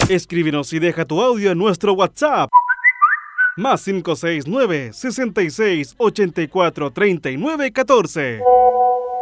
Escríbenos y deja tu audio en nuestro WhatsApp. +569 66 84 39 14.